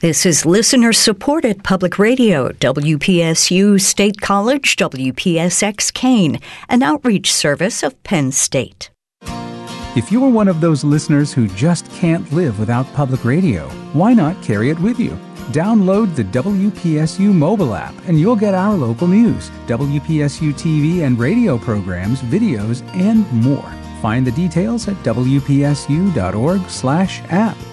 This is listener-supported public radio, WPSU State College, WPSX Kane, an outreach service of Penn State. If you're one of those listeners who just can't live without public radio, why not carry it with you? Download the WPSU mobile app and you'll get our local news, WPSU TV and radio programs, videos, and more. Find the details at wpsu.org/app.